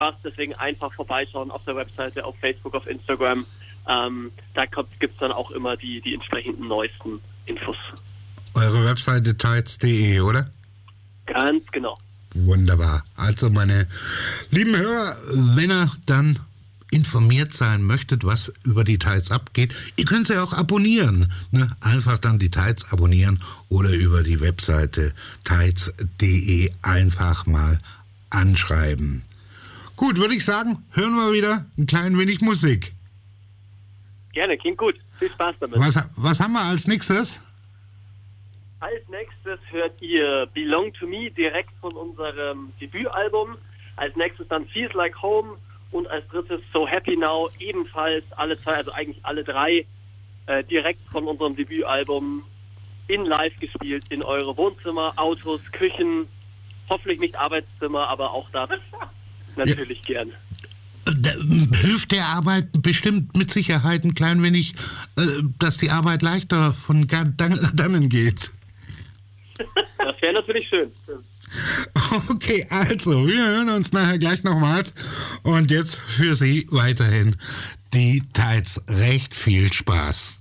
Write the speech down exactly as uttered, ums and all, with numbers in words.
Spaß, deswegen einfach vorbeischauen auf der Webseite, auf Facebook, auf Instagram. Ähm, da gibt es dann auch immer die, die entsprechenden neuesten Infos. Eure Webseite tights punkt de, oder? Ganz genau. Wunderbar. Also meine lieben Hörer, wenn ihr dann informiert sein möchtet, was über die Tights abgeht, ihr könnt sie auch abonnieren. Ne? Einfach dann die Tights abonnieren oder über die Webseite tights punkt de einfach mal anschreiben. Gut, würde ich sagen, hören wir wieder ein klein wenig Musik. Gerne, klingt gut. Viel Spaß damit. Was, was haben wir als nächstes? Als nächstes hört ihr Belong to Me direkt von unserem Debütalbum. Als nächstes dann Feels Like Home und als drittes So Happy Now, ebenfalls alle zwei, also eigentlich alle drei, äh, direkt von unserem Debütalbum in live gespielt in eure Wohnzimmer, Autos, Küchen, hoffentlich nicht Arbeitszimmer, aber auch das natürlich ja. Gern. Da hilft der Arbeit bestimmt mit Sicherheit ein klein wenig, äh, dass die Arbeit leichter von dannen geht. Das wäre natürlich schön. Okay, also, wir hören uns nachher gleich nochmals. Und jetzt für Sie weiterhin die Tights. Recht viel Spaß.